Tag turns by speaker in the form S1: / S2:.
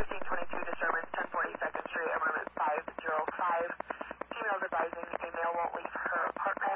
S1: 1522 disturbance, 1042nd Street, apartment 505. Female's advising a male won't leave her apartment.